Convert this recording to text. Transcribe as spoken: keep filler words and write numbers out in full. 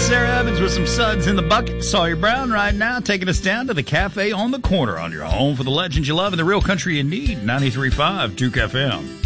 Sarah Evans with some suds in the bucket. Sawyer Brown right now taking us down to the cafe on the corner on your home for the legends you love and the real country you need. ninety-three point five Duke F M.